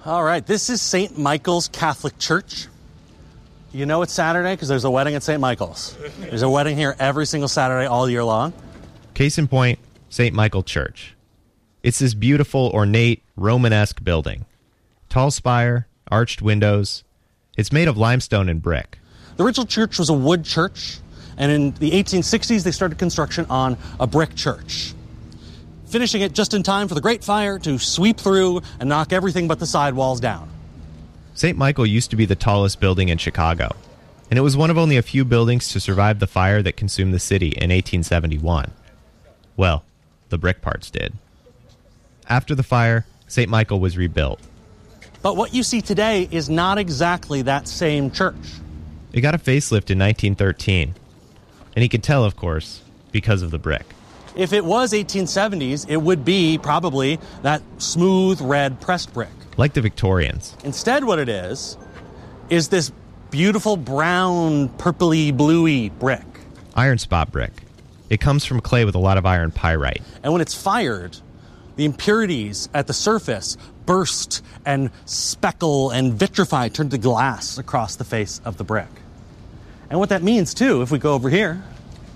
All right, this is St. Michael's Catholic Church. You know it's Saturday because there's a wedding at St. Michael's. There's a wedding here every single Saturday all year long. Case in point, St. Michael Church. It's this beautiful, ornate, Romanesque building. Tall spire, arched windows. It's made of limestone and brick. The original church was a wood church, and in the 1860s they started construction on a brick church, finishing it just in time for the Great Fire to sweep through and knock everything but the sidewalls down. St. Michael used to be the tallest building in Chicago, and it was one of only a few buildings to survive the fire that consumed the city in 1871. Well, the brick parts did. After the fire, St. Michael was rebuilt. But what you see today is not exactly that same church. It got a facelift in 1913, and you could tell, of course, because of the brick. If it was 1870s, it would be probably that smooth red pressed brick. Like the Victorians. Instead, what it is this beautiful brown, purpley, bluey brick. Iron spot brick. It comes from clay with a lot of iron pyrite. And when it's fired, the impurities at the surface burst and speckle and vitrify, turn to glass across the face of the brick. And what that means, too, if we go over here,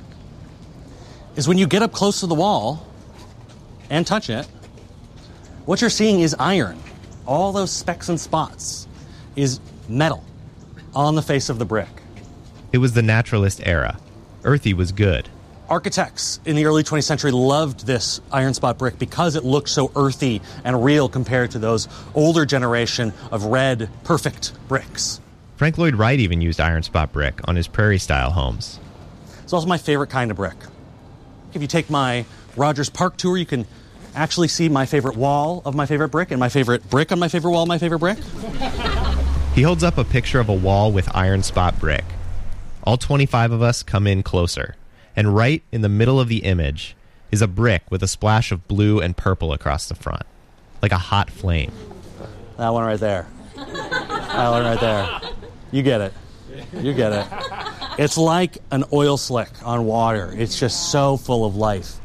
is when you get up close to the wall and touch it, what you're seeing is iron. All those specks and spots is metal on the face of the brick. It was the naturalist era. Earthy was good. Architects in the early 20th century loved this iron spot brick because it looked so earthy and real compared to those older generation of red, perfect bricks. Frank Lloyd Wright even used iron spot brick on his prairie-style homes. It's also my favorite kind of brick. If you take my Rogers Park tour, you can actually see my favorite wall of my favorite brick and my favorite brick on my favorite wall of my favorite brick. He holds up a picture of a wall with iron spot brick. All 25 of us come in closer, and right in the middle of the image is a brick with a splash of blue and purple across the front, like a hot flame. That one right there. That one right there. You get it. You get it. It's like an oil slick on water. It's just so full of life.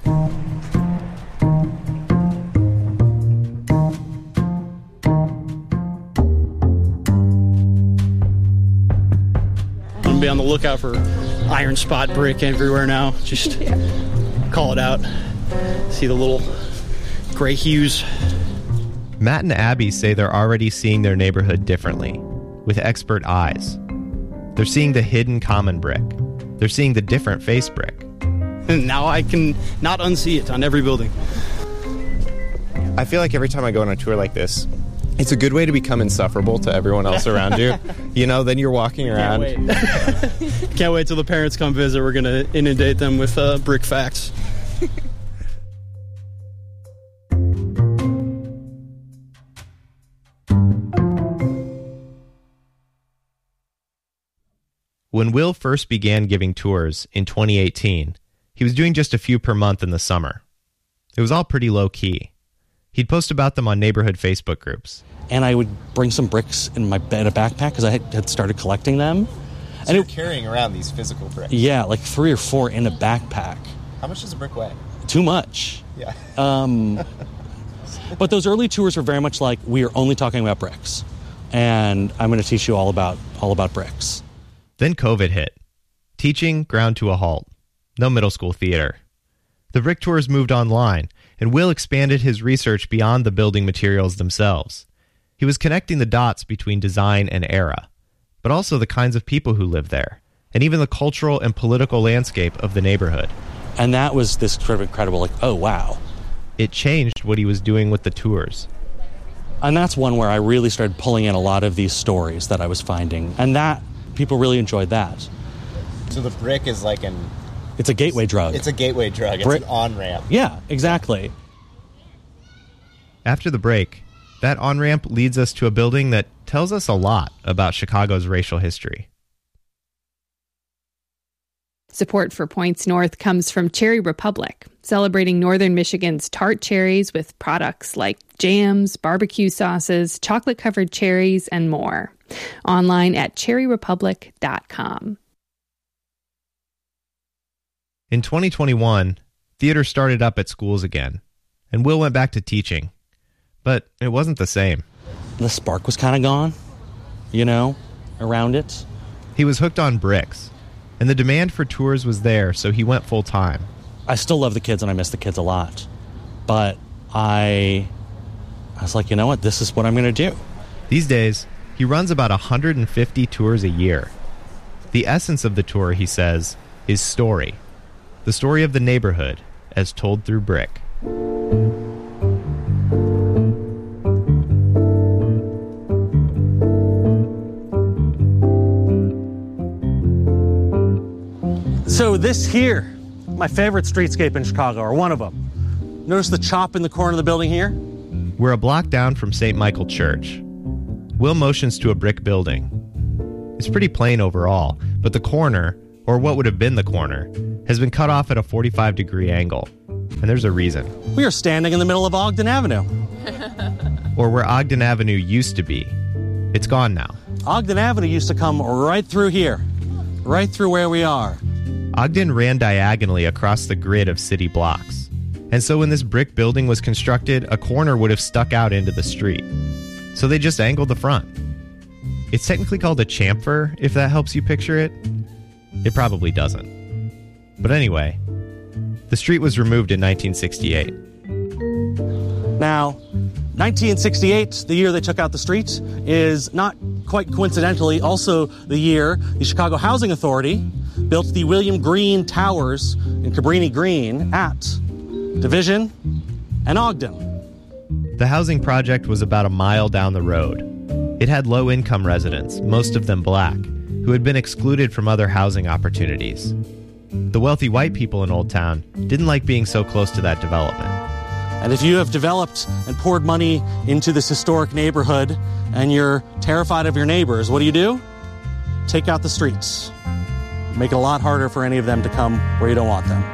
Be on the lookout for iron spot brick everywhere now. Just call it out. See the little gray hues. Matt and Abby say they're already seeing their neighborhood differently, with expert eyes. They're seeing the hidden common brick. They're seeing the different face brick. And now I can not unsee it on every building. I feel like every time I go on a tour like this, it's a good way to become insufferable to everyone else around you. You know, then you're walking around. Can't wait till the parents come visit. We're going to inundate them with brick facts. When Will first began giving tours in 2018, he was doing just a few per month in the summer. It was all pretty low-key. He'd post about them on neighborhood Facebook groups. And I would bring some bricks in a backpack because I had started collecting them. So and you're carrying around these physical bricks? Yeah, like 3 or 4 in a backpack. How much does a brick weigh? Too much. Yeah. But those early tours were very much like, we are only talking about bricks. And I'm going to teach you all about bricks. Then COVID hit. Teaching ground to a halt. No middle school theater. The brick tours moved online, and Will expanded his research beyond the building materials themselves. He was connecting the dots between design and era, but also the kinds of people who live there, and even the cultural and political landscape of the neighborhood. And that was this sort of incredible, like, oh, wow. It changed what he was doing with the tours. And that's one where I really started pulling in a lot of these stories that I was finding, and that, people really enjoyed that. So the brick is like an... It's a gateway drug. It's a gateway drug. It's an on-ramp. Yeah, exactly. After the break, that on-ramp leads us to a building that tells us a lot about Chicago's racial history. Support for Points North comes from Cherry Republic, celebrating Northern Michigan's tart cherries with products like jams, barbecue sauces, chocolate-covered cherries, and more. Online at cherryrepublic.com. In 2021, theater started up at schools again, and Will went back to teaching. But it wasn't the same. the spark was kind of gone, around it. He was hooked on bricks, and the demand for tours was there, so he went full time. I still love the kids and I miss the kids a lot. But I was like, you know what? This is what I'm going to do. These days, he runs about 150 tours a year. The essence of the tour, he says, is story. The story of the neighborhood as told through brick. So this here, my favorite streetscape in Chicago, or one of them. Notice the chop in the corner of the building here? We're a block down from St. Michael Church. Will motions to a brick building. It's pretty plain overall, but the corner, or what would have been the corner, has been cut off at a 45-degree angle. And there's a reason. We are standing in the middle of Ogden Avenue. Or where Ogden Avenue used to be. It's gone now. Ogden Avenue used to come right through here, right through where we are. Ogden ran diagonally across the grid of city blocks. And so when this brick building was constructed, a corner would have stuck out into the street. So they just angled the front. It's technically called a chamfer, if that helps you picture it. It probably doesn't. But anyway, the street was removed in 1968. Now, 1968, the year they took out the street, is not quite coincidentally also the year the Chicago Housing Authority built the William Green Towers in Cabrini Green at Division and Ogden. The housing project was about a mile down the road. It had low-income residents, most of them black, who had been excluded from other housing opportunities. The wealthy white people in Old Town didn't like being so close to that development. And if you have developed and poured money into this historic neighborhood and you're terrified of your neighbors, what do? Take out the streets. Make it a lot harder for any of them to come where you don't want them.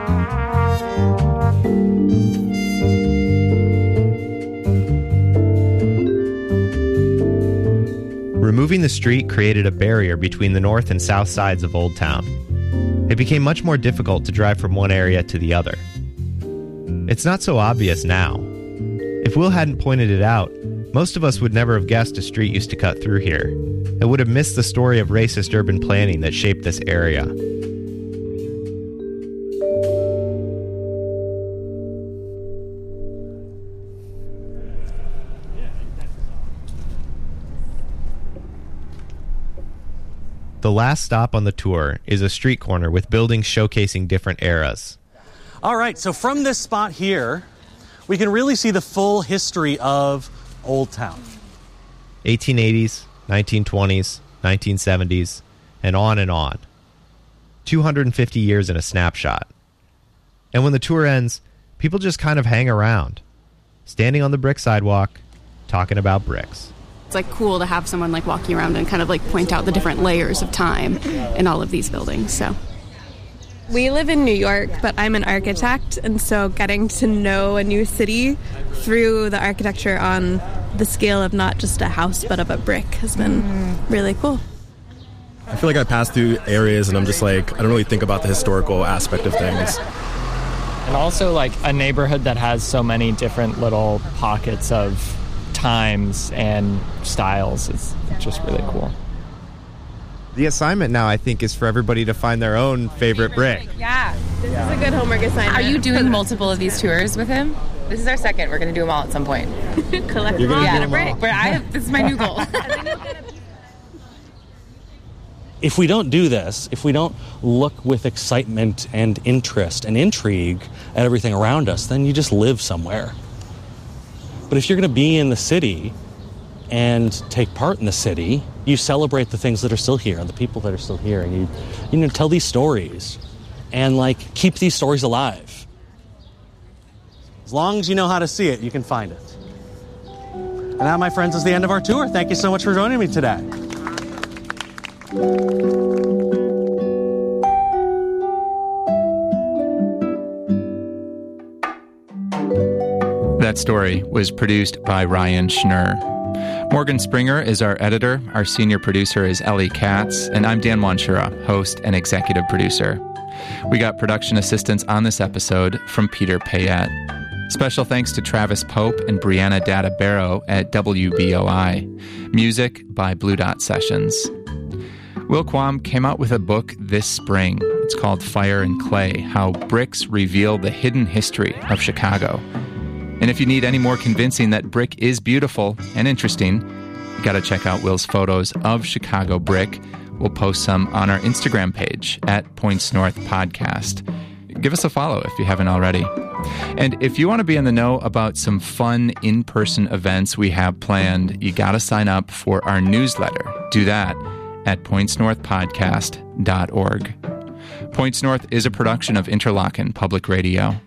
Removing the street created a barrier between the north and south sides of Old Town. It became much more difficult to drive from one area to the other. It's not so obvious now. If Will hadn't pointed it out, most of us would never have guessed a street used to cut through here, and would have missed the story of racist urban planning that shaped this area. The last stop on the tour is a street corner with buildings showcasing different eras. All right, so from this spot here, we can really see the full history of Old Town. 1880s, 1920s, 1970s, and on. 250 years in a snapshot. And when the tour ends, people just kind of hang around, standing on the brick sidewalk, talking about bricks. It's like cool to have someone like walking around and kind of like point out the different layers of time in all of these buildings. So we live in New York, but I'm an architect, and so getting to know a new city through the architecture on the scale of not just a house but of a brick has been really cool. I feel like I pass through areas and I'm just like, I don't really think about the historical aspect of things. And also like a neighborhood that has so many different little pockets of times and styles. It's just really cool. The assignment now, I think, is for everybody to find their own favorite brick. Yeah, this is a good homework assignment. Are you doing multiple of these tours with him? This is our second. We're going to do them all at some point. Collect You're them all. gonna do them all. This is my new goal. If we don't do this, if we don't look with excitement and interest and intrigue at everything around us, then you just live somewhere. But if you're going to be in the city and take part in the city, you celebrate the things that are still here, the people that are still here, and you tell these stories and like keep these stories alive. As long as you know how to see it, you can find it. And that, my friends, is the end of our tour. Thank you so much for joining me today. That story was produced by Ryan Schnurr. Morgan Springer is our editor, our senior producer is Ellie Katz, and I'm Dan Wanchura, host and executive producer. We got production assistance on this episode from Peter Payette. Special thanks to Travis Pope and Brianna Data Barrow at WBOI. Music by Blue Dot Sessions. Will Quam came out with a book this spring. It's called Fire and Clay, How Bricks Reveal the Hidden History of Chicago. And if you need any more convincing that brick is beautiful and interesting, you got to check out Will's photos of Chicago brick. We'll post some on our Instagram page at Points North Podcast. Give us a follow if you haven't already. And if you want to be in the know about some fun in-person events we have planned, you got to sign up for our newsletter. Do that at pointsnorthpodcast.org. Points North is a production of Interlochen Public Radio.